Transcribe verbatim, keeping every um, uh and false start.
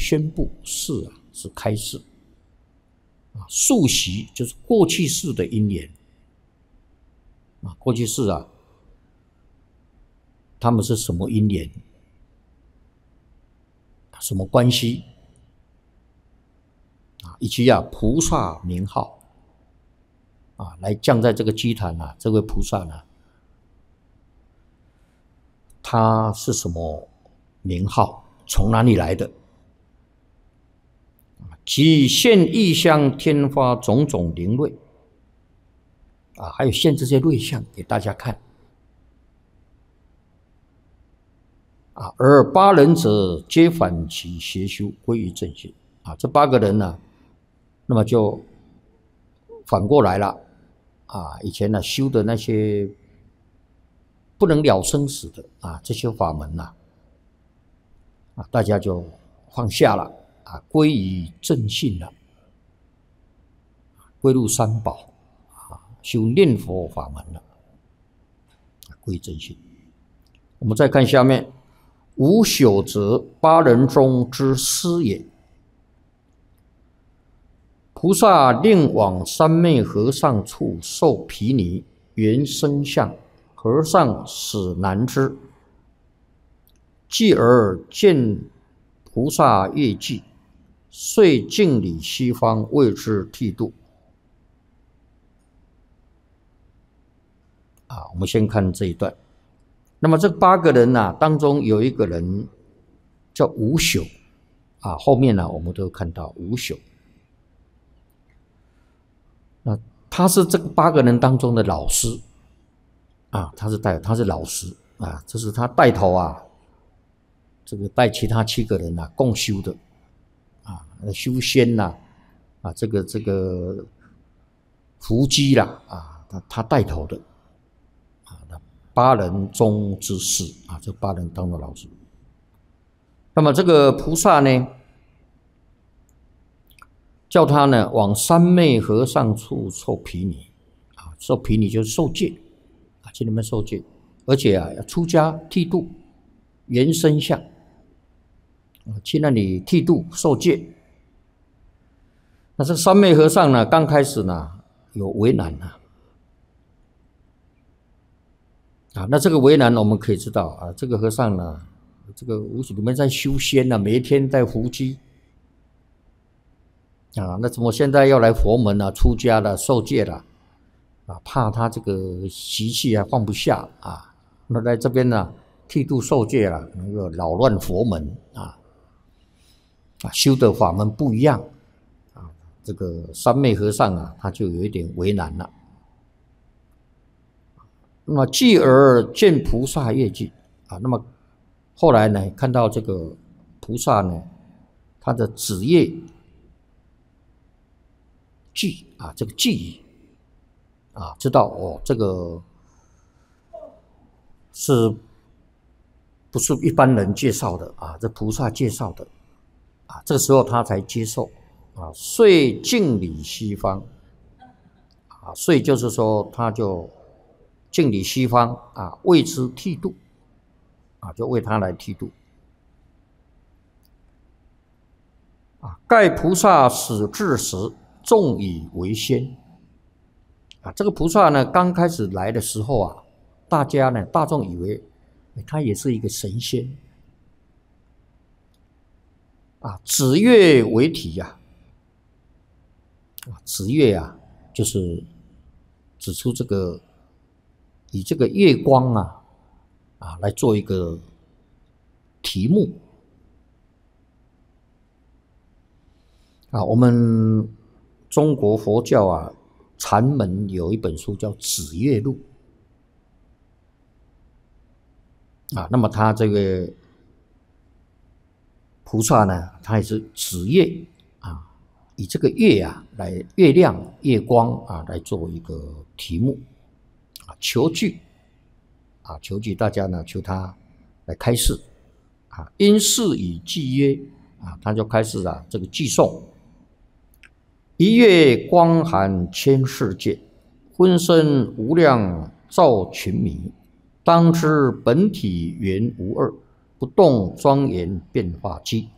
宣布，示啊是开示啊，述习就是过去式的因缘啊，过去式啊，他们是什么因缘，什么关系啊，以及啊菩萨名号啊，来降在这个基坛啊，这位菩萨呢，他是什么名号，从哪里来的？即现异象天发种种灵瑞啊，还有现这些瑞相给大家看啊。而八人者皆反其邪修，归于正信啊。这八个人呢，那么就反过来了啊。以前呢修的那些不能了生死的啊，这些法门呐啊，大家就放下了。啊，归于正信了，归入三宝啊，修念佛法门了，归正信。我们再看下面，无朽者八人中之师也。菩萨令往三昧和尚处受毗尼，缘生相，和尚始难知，继而见菩萨业绩。遂敬礼西方，为之剃度。啊，我们先看这一段。那么这八个人呢、啊，当中有一个人叫无朽，啊，后面呢我们都看到无朽。那他是这个八个人当中的老师，啊，他是带他是老师啊，这是他带头啊，这个带其他七个人啊共修的。啊，修仙呐、啊，啊，这个这个伏击啦，啊，他他带头的，啊，八人中之师啊，这八人当的老师。那么这个菩萨呢，叫他呢往三昧和尚处受毗尼，啊，受毗尼就是受戒，啊，去那边受戒，而且啊要出家剃度，原身相。去那里剃度受戒。那这三昧和尚呢，刚开始呢有为难啊，啊，那这个为难我们可以知道啊，这个和尚呢，这个无里面在修仙呢，每一天在伏击啊，那怎么现在要来佛门啊，出家了，受戒了啊，怕他这个习气啊放不下啊，那在这边呢剃度受戒了，能够扰乱佛门啊。啊，修的法门不一样啊，这个三昧和尚啊，他就有一点为难了。那么继而见菩萨业绩啊，那么后来呢，看到这个菩萨呢，他的子业记啊，这个记忆啊，知道哦，这个是不是一般人介绍的啊？这菩萨介绍的。啊，这个时候他才接受啊，遂敬礼西方啊，遂就是说他就敬礼西方啊，为之剃度啊，就为他来剃度啊。盖菩萨始至时，众以为仙啊。这个菩萨呢，刚开始来的时候啊，大家呢，大众以为他也是一个神仙。啊，指月为体呀、啊，啊，指月啊，就是指出这个以这个月光啊，啊来做一个题目啊。我们中国佛教啊，禅门有一本书叫《指月录》啊，那么他这个。菩萨呢，他也是指月啊，以这个月啊来月亮、月光啊来做一个题目啊，求据啊，求据大家呢求他来开示啊，因事以记曰啊，他就开始啊这个寄诵，一月光含千世界，昏身无量照群迷，当知本体原无二。不动庄严变化机